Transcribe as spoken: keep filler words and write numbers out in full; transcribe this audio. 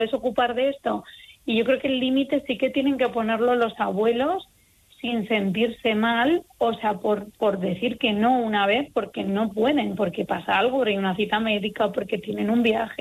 puedes ocupar de esto. Y yo creo que el límite sí que tienen que ponerlo los abuelos sin sentirse mal, o sea, por, por decir que no una vez, porque no pueden, porque pasa algo, porque hay una cita médica, porque tienen un viaje.